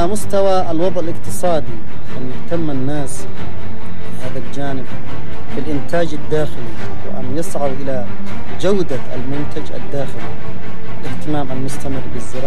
على مستوى الوضع الاقتصادي، أن يهتم الناس بهذا الجانب في الإنتاج الداخلي، وأن يسعوا إلى جودة المنتج الداخلي، الاهتمام المستمر بالزراعة.